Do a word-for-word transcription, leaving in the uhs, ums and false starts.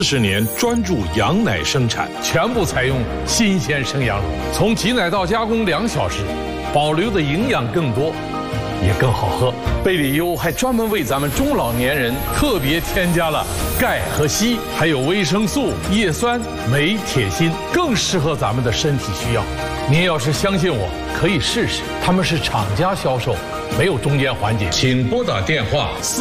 四十年专注羊奶生产，全部采用新鲜生羊乳，从挤奶到加工两小时，保留的营养更多，也更好喝。贝里优还专门为咱们中老年人特别添加了钙和硒，还有维生素、叶酸、镁、铁、锌，更适合咱们的身体需要。您要是相信我，可以试试，他们是厂家销售，没有中间环节。请拨打电话。